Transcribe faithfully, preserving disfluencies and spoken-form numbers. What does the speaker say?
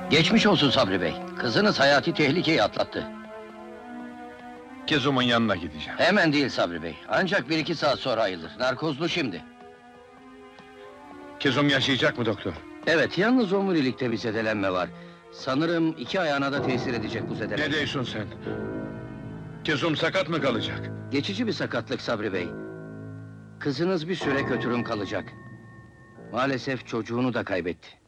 Geçmiş olsun Sabri Bey. Kızınız hayati tehlikeyi atlattı. Kezum'un yanına gideceğim. Hemen değil Sabri Bey. Ancak bir iki saat sonra ayılır. Narkozlu şimdi. Kezum yaşayacak mı doktor? Evet, yalnız omurilikte bir zedelenme var. Sanırım iki ayağına da tesir edecek bu zedelenme. Ne diyorsun sen? Kezum sakat mı kalacak? Geçici bir sakatlık Sabri Bey. Kızınız bir süre kötürüm kalacak. Maalesef çocuğunu da kaybetti.